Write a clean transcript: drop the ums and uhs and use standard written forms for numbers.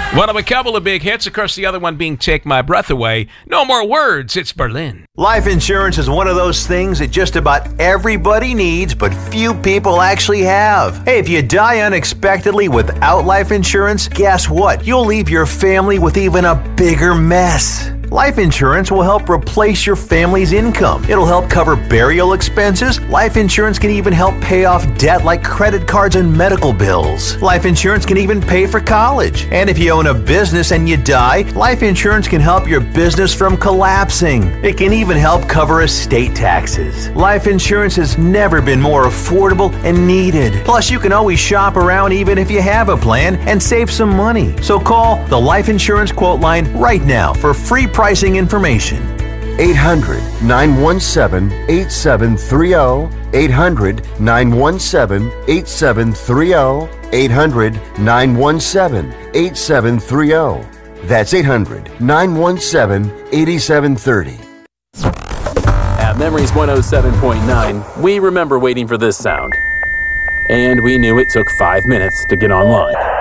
One of a couple of big hits, of course, the other one being Take My Breath Away. No more words, it's Berlin. Life insurance is one of those things that just about everybody needs, but few people actually have. Hey, if you die unexpectedly without life insurance, guess what? You'll leave your family with even a bigger mess. Life insurance will help replace your family's income. It'll help cover burial expenses. Life insurance can even help pay off debt like credit cards and medical bills. Life insurance can even pay for college. And if you own a business and you die, life insurance can help your business from collapsing. It can even help cover estate taxes. Life insurance has never been more affordable and needed. Plus, you can always shop around even if you have a plan and save some money. So call the Life Insurance Quote Line right now for free pricing information. 800-917-8730. 800-917-8730. 800-917-8730. That's 800-917-8730. At Memories 107.9, we remember waiting for this sound. And we knew it took 5 minutes to get online.